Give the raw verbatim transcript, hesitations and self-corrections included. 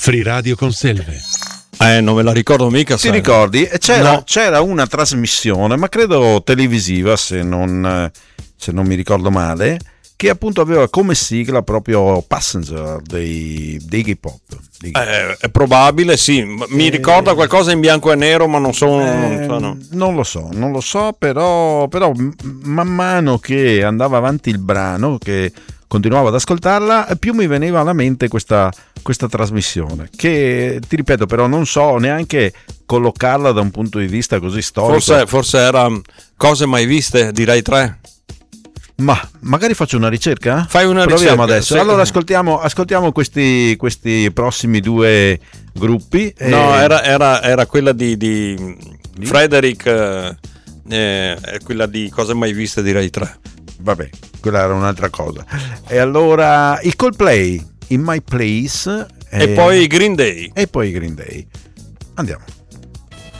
Free Radio con Selve. Eh, non me la ricordo mica. Ti sai. ricordi? C'era, No. c'era una trasmissione, ma credo televisiva, se non, se non mi ricordo male, che appunto aveva come sigla proprio Passenger dei, dei Iggy Pop. Dei Iggy Eh, è probabile, sì. Mi Eh, ricorda qualcosa in bianco e nero, ma non so. Eh, non so, no. non lo so, non lo so, però, però m- man mano che andava avanti il brano, che continuavo ad ascoltarla, più mi veniva alla mente questa, questa trasmissione, che ti ripeto, però non so neanche collocarla da un punto di vista così storico. Forse, forse era Cose mai viste, direi tre. Ma magari faccio una ricerca? Fai una Proviamo ricerca, adesso. sì. Allora ascoltiamo, ascoltiamo questi, questi prossimi due gruppi. No, e- era, era, era quella di, di Frederick, eh, eh, quella di Cose mai viste, direi tre. Vabbè, quella era un'altra cosa. E allora i Coldplay, In My Place. E poi Green Day. E poi i Green Day. Andiamo.